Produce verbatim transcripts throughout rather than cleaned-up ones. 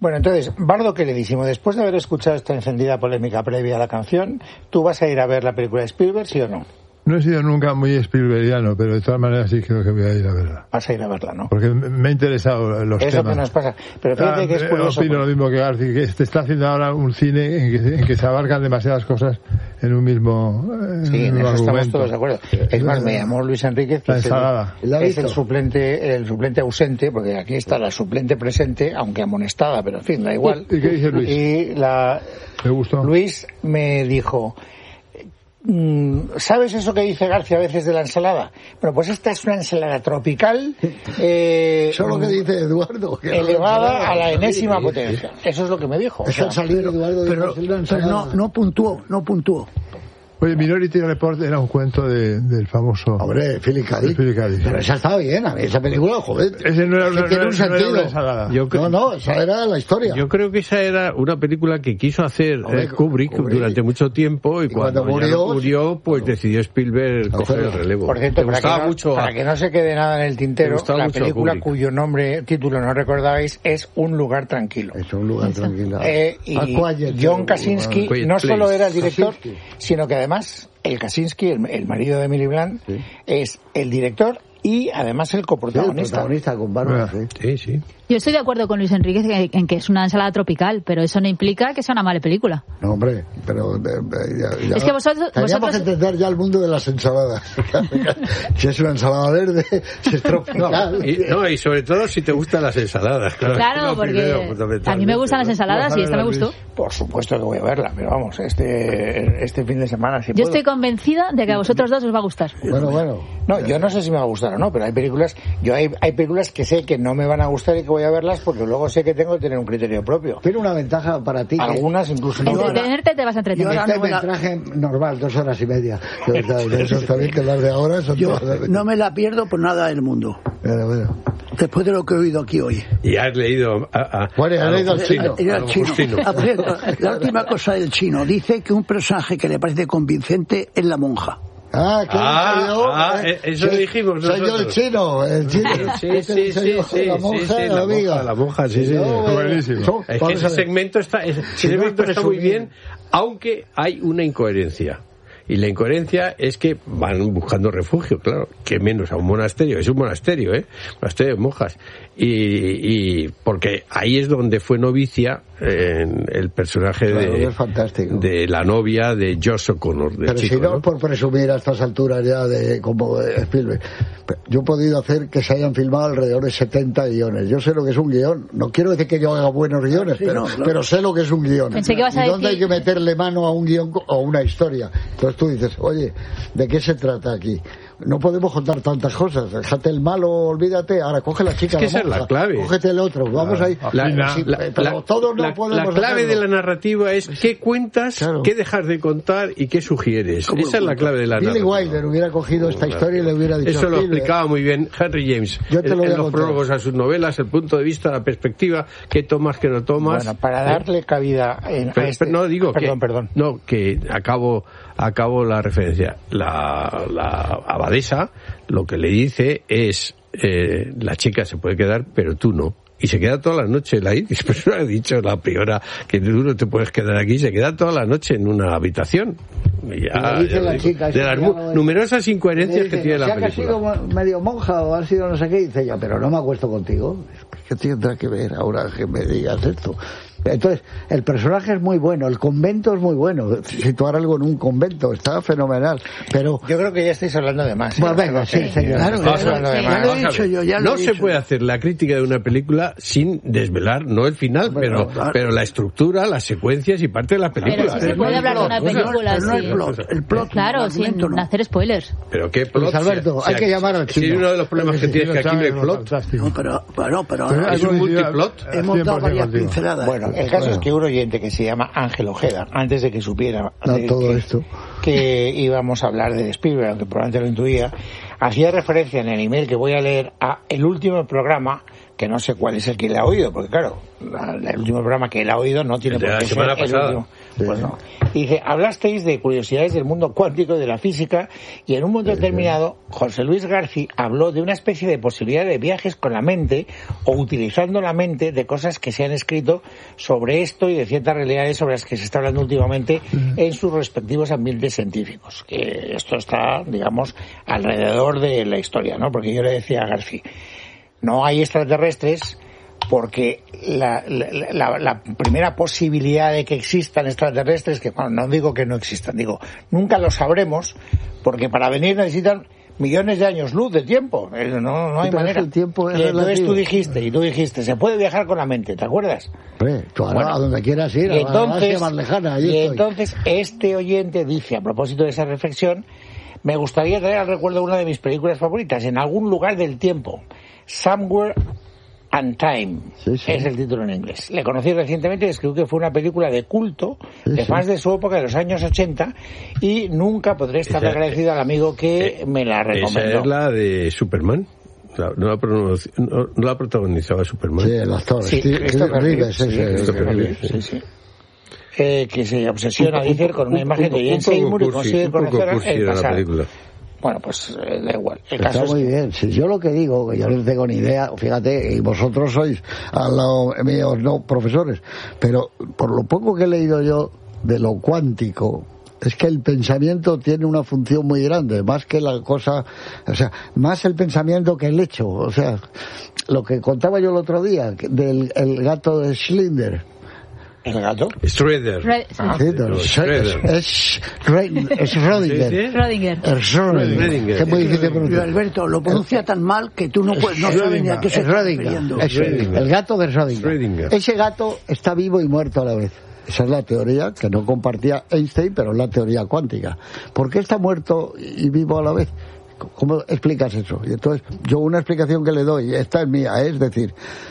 Bueno, entonces, Bardo queridísimo, después de haber escuchado esta encendida polémica previa a la canción, ¿tú vas a ir a ver la película de Spielberg, sí o no? No he sido nunca muy Spielbergiano, pero de todas maneras sí creo que voy a ir a verla. Vas a ir a verla, ¿no? Porque me ha interesado los Eso temas. que nos pasa. Pero fíjate ah, que es curioso. Opino lo mismo que García, que se está haciendo ahora un cine en que, en que se abarcan demasiadas cosas en un mismo en Sí, un en eso argumento. estamos todos de acuerdo. Es más, me llamó Luis Enríquez, que la es, ensalada. el, es el suplente el suplente ausente, porque aquí está la suplente presente, aunque amonestada, pero en fin, da igual. ¿Y qué dice Luis? Y la, ¿Te gustó? Luis me dijo... ¿Sabes eso que dice García a veces de la ensalada? Bueno, pues esta es una ensalada tropical eh, eso es lo que dice Eduardo, que elevada a la enésima potencia. Eso es lo que me dijo. Es el salir Eduardo de pero, pero no, no puntuó, no puntuó. Oye, Minority Report era un cuento de, del famoso... Hombre, Philip K. Dick. Philip K. Dick. Pero esa estaba bien, a mí esa película, joder. Ese no era, no, tiene no, un sentido. No, era Yo creo, no, no, esa era la historia. Yo creo que esa era una película que quiso hacer eh, Kubrick, Kubrick durante mucho tiempo y, y cuando, cuando murió, murió, pues no, decidió Spielberg no, coger el relevo. Por cierto, para que, no, mucho para a, que no se quede nada en el tintero, la película cuyo nombre, título no recordabais es Un lugar tranquilo. Es un lugar Eso. tranquilo. Eh, y Quiet, John Krasinski uh, no solo era el director, Krasinski. sino que además el Krasinski, el, el marido de Emily Blunt, sí. es el director y además el coprotagonista. Sí, el protagonista con barba, sí. sí, sí. Yo estoy de acuerdo con Luis Enríquez en que es una ensalada tropical, pero eso no implica que sea una mala película. No, hombre, pero... Ya, ya, es que vosotros... Teníamos vosotros... que entender ya el mundo de las ensaladas. Si es una ensalada verde, si es tropical... No y, no, y sobre todo si te gustan las ensaladas. Claro, claro porque a mí me gustan las ensaladas y esta me gustó. Por supuesto que voy a verla, pero vamos, este este fin de semana si Yo puedo. estoy convencida de que a vosotros dos os va a gustar. Bueno, bueno. No, yo no sé si me va a gustar o no, pero hay películas... Yo hay, hay películas que sé que no me van a gustar y que voy a verlas porque luego sé que tengo que tener un criterio propio. Tiene una ventaja para ti. Algunas incluso no. Entretenerte te vas a entretener. Yo ahora no me la... traje normal, dos horas y media. Eso está bien que las de ahora son Yo no me la pierdo por nada del mundo. Bueno, bueno. Después de lo que he oído aquí hoy. Y has leído a, a, bueno, has leído al chino. A, a, a chino. A ver, la última cosa del chino. Dice que un personaje que le parece convincente es la monja. Ah, ¿qué ah, yo? ah eh, eso sí, dijimos soy nosotros. yo el chino, el chino. Sí, sí, sí, sí, la monja, sí, sí, la amiga. monja, la monja, sí, sí. No, buenísimo. Es que ese segmento está, ese si segmento no está muy bien, aunque hay una incoherencia. Y la incoherencia es que van buscando refugio, claro, que menos a un monasterio, es un monasterio, ¿eh? Monasterio de monjas. Y, y porque ahí es donde fue novicia eh, el personaje claro, de, es fantástico. de la novia de Josh O'Connor. De Pero chico, si no, ¿no? por presumir a estas alturas ya de como de Spielberg, yo he podido hacer que se hayan filmado alrededor de setenta guiones. Yo sé lo que es un guión. No quiero decir que yo haga buenos guiones, sí, pero, no, no. pero sé lo que es un guión. Pensé que ibas a y dónde decir... hay que meterle mano a un guión o a una historia. Entonces tú dices, oye, ¿de qué se trata aquí? No podemos contar tantas cosas. Déjate el malo, olvídate. Ahora coge la chica. Es que esa es la clave. Cógete el otro. Vamos ahí. La, la, sí, la, pero todos no la, podemos. La clave hacerlo. de la narrativa es qué cuentas, claro. qué dejas de contar y qué sugieres. Esa es la clave de la Billy narrativa. Billy Wilder hubiera cogido esta historia y le hubiera dicho. Eso lo explicaba muy bien Henry James. Yo te lo en voy a los prólogos a sus novelas, el punto de vista, la perspectiva, qué tomas, qué no tomas. Bueno, para darle cabida en pero, a este... pero no digo perdón, que, perdón. No, que acabo, acabo la referencia. La, la abadesa lo que le dice es eh, la chica se puede quedar, pero tú no. Y se queda toda la noche la Iris, pero no ha dicho la priora que tú no te puedes quedar aquí, se queda toda la noche en una habitación. Y ya, dice ya la digo, chica, de las mu- numerosas incoherencias dice, que tiene la película. Si ha sido medio monja o ha sido no sé qué, dice ella, pero no me acuesto contigo. ¿Qué tendrá que ver ahora que me digas esto? Entonces, el personaje es muy bueno, el convento es muy bueno, situar algo en un convento está fenomenal, pero... Yo creo que ya estáis hablando de más. ¿eh? Bueno, venga, sí, señor. Claro, Vamos ya, hablando de ya más. lo he dicho yo, ya lo No he se dicho. puede hacer la crítica de una película sin desvelar, no el final, Bueno, pero, claro. pero la estructura, las secuencias y parte de la película. Pero si se ¿eh? puede hablar de una película Pero no así. el plot, el plot Claro, el sin argumento, no. hacer spoilers. Pero qué plot. Luis Alberto, si- hay si- que llamar al Si chino. uno de los problemas que tienes que aquí no hay plot. No, pero, bueno, pero, Pero es un multiplot. hemos dado varias contigo. pinceladas. Bueno, el caso es que un oyente que se llama Ángel Ojeda, antes de que supiera No, de todo que, esto. que íbamos a hablar de Spielberg, aunque probablemente lo intuía, hacía referencia en el email que voy a leer a el último programa, que no sé cuál es el que le ha oído, porque claro, la- el último programa que él ha oído no tiene El de por la qué semana ser el pasada. último. Pues no. Dice, hablasteis de curiosidades del mundo cuántico y de la física, y en un momento determinado, José Luis García habló de una especie de posibilidad de viajes con la mente, o utilizando la mente, de cosas que se han escrito sobre esto y de ciertas realidades sobre las que se está hablando últimamente en sus respectivos ambientes científicos. Que esto está, digamos, alrededor de la historia, ¿no? Porque yo le decía a García, no hay extraterrestres, porque la, la, la, la primera posibilidad de que existan extraterrestres, que bueno, no digo que no existan, digo, nunca lo sabremos, porque para venir necesitan millones de años luz de tiempo, no, no hay manera. El tiempo es y entonces relativo. tú dijiste, y tú dijiste, se puede viajar con la mente, ¿te acuerdas? Hombre, tú ahora, Bueno, a donde quieras ir, y a la galaxia entonces, más lejana, ahí y estoy. entonces este oyente dice, a propósito de esa reflexión, me gustaría traer al recuerdo una de mis películas favoritas, En algún lugar del tiempo, Somewhere and Time, sí, sí. es el título en inglés. Le conocí recientemente y escribió que fue una película de culto, sí, de fans sí. de su época, de los años ochenta, y nunca podré estar esa, agradecido al amigo que eh, me la recomendó. Esa es la de Superman. La, no, la pronunci- no, no la protagonizaba Superman. Sí, el actor. Sí, Steve, Steve Reeves, sí, sí, sí, sí, sí. Eh, que se obsesiona, dice, con una imagen de Jane Seymour y consigue conocer el pasado. Bueno, pues eh, da igual. El Está caso muy es que... bien. Si yo lo que digo, que yo no tengo ni idea, fíjate, y vosotros sois al lado míos, no profesores, pero por lo poco que he leído yo de lo cuántico, es que el pensamiento tiene una función muy grande, más que la cosa, o sea, más el pensamiento que el hecho. O sea, lo que contaba yo el otro día del el gato de Schlinder. ¿El gato? Schroeder. Re- sí. Ah, sí, no, Schroeder. Es, es, es Schrödinger. ¿Sí, sí? Schrödinger. Es Schrödinger. Que es muy difícil de Pero pronunciar. Alberto, lo pronuncia tan mal que tú no, puedes, no sabes ni a qué se está refiriendo. Es Schrödinger. el gato de Schrödinger. Schrödinger. Ese gato está vivo y muerto a la vez. Esa es la teoría que no compartía Einstein, pero es la teoría cuántica. ¿Por qué está muerto y vivo a la vez? ¿Cómo explicas eso? Y entonces, yo una explicación que le doy, esta es mía, es decir,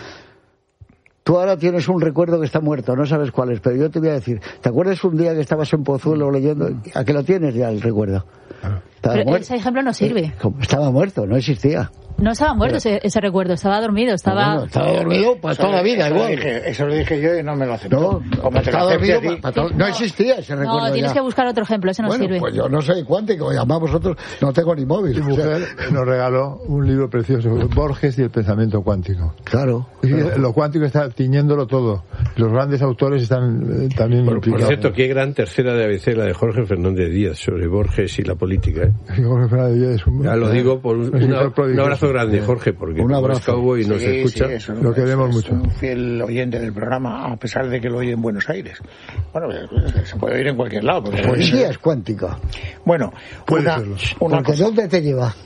tú ahora tienes un recuerdo que está muerto, no sabes cuál es, pero yo te voy a decir, ¿te acuerdas un día que estabas en Pozuelo leyendo? ¿A qué lo tienes ya el recuerdo? Estaba Pero muerto. ese ejemplo no sirve. Estaba muerto, no existía. No estaba muerto ese, ese recuerdo, estaba dormido, estaba... Bueno, estaba dormido para toda la vida, eso igual. Lo dije, eso lo dije yo y no me lo aceptó. No, Como te lo estaba acepté dormido a ti. para todo- no existía ese recuerdo. No, tienes ya. que buscar otro ejemplo, ese no Bueno, sirve. pues yo no soy cuántico, y además vosotros no tengo ni móvil. Mi o sea, mujer nos regaló un libro precioso, Borges y el pensamiento cuántico. claro. Y claro. lo cuántico está tiñéndolo todo. Los grandes autores están eh, también Por, por implicados. cierto, qué gran tercera de A B C la de Jorge Fernández Díaz sobre Borges y la política. ¿eh? Jorge Fernández Díaz es un- Ya lo digo por un, un una- escritor un prodigioso. abrazo grande, Jorge, porque Un como abrazo. es cowboy y no Sí, se escucha. sí, eso, Lo eso queremos es mucho. un fiel oyente del programa, a pesar de que lo oye en Buenos Aires. Bueno, pues, se puede oír en cualquier lado. Porque Poesía es cuántica. Bueno, Puede una, serlo. una Porque cosa. ¿dónde te lleva?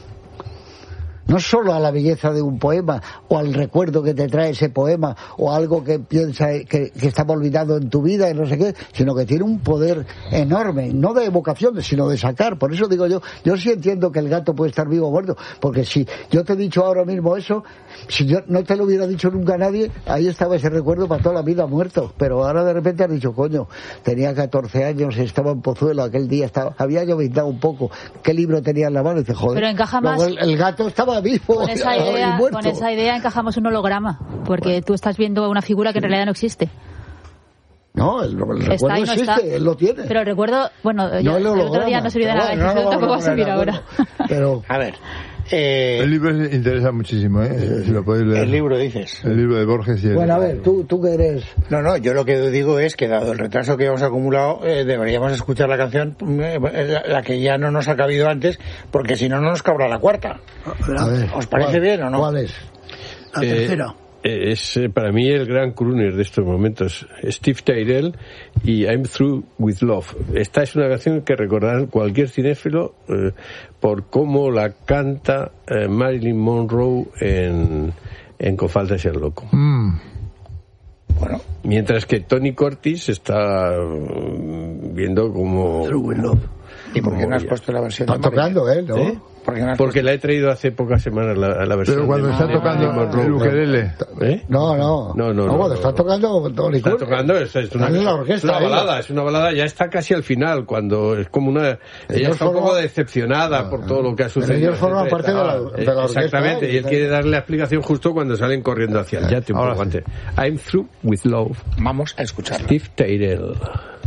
No solo a la belleza de un poema, o al recuerdo que te trae ese poema, o algo que piensa que, que estaba olvidado en tu vida y no sé qué, sino que tiene un poder enorme, no de evocación, sino de sacar. Por eso digo yo, yo sí entiendo que el gato puede estar vivo o muerto, porque si yo te he dicho ahora mismo eso, si yo no te lo hubiera dicho nunca a nadie, ahí estaba ese recuerdo para toda la vida muerto. Pero ahora de repente has dicho, coño, tenía catorce años, estaba en Pozuelo, aquel día estaba, había lloviznado un poco, ¿qué libro tenía en la mano? Y dice, joder, Pero encaja luego más- el, el gato estaba vivo Con esa, y idea, muerto. con esa idea encajamos un holograma, porque tú estás viendo una figura que en realidad no existe. No, el, el Está recuerdo y no existe, está. él lo tiene. Pero el recuerdo, bueno, no ya, el el otro holograma. día no sirvió de Pero nada, bueno, no entonces nos tampoco va a vamos servir poner de ahora. acuerdo. Pero A ver, eh, El libro interesa muchísimo, ¿eh? Si lo podéis leer. el libro dices. El libro de Borges y el... bueno, a ver, tú, tú que eres... No, no, yo lo que digo es que dado el retraso que hemos acumulado, eh, deberíamos escuchar la canción, eh, la, la que ya no nos ha cabido antes, porque si no, no nos cabrá la cuarta. A ver, ¿Os parece ¿cuál- bien o no? ¿Cuál es? La Eh, tercera. eh, es eh, para mí el gran crooner de estos momentos, Steve Tyrell y I'm Through With Love. Esta es una canción que recordará cualquier cinéfilo eh, por cómo la canta eh, Marilyn Monroe en, en Con falta de ser loco. Mm. Bueno, Mientras que Tony Curtis está mm, viendo como... Through With Love. ¿y por qué no has Moria. puesto la versión de Está Marilyn? tocando él, ¿no? ¿Eh? ¿Por qué no has Porque la he traído hace pocas semanas la, la versión Pero cuando de- está de tocando Marilyn Monroe. el ukelele. ¿Eh? No, no. No, no, no, cuando no, está no. tocando Tony Está Curtis. tocando, es, es una, Está en la es orquesta una ahí. balada, es una balada, ya está casi al final, cuando es como una... Ella Ellos está un poco forman- decepcionada por todo lo que ha sucedido. ellos forman etcétera, parte de la- etcétera. de la orquesta, Exactamente, ¿eh? y él quiere darle la explicación justo cuando salen corriendo hacia el yate un Ahora poco sí. antes. I'm Through With Love, Vamos a escucharla. Steve Tyrell.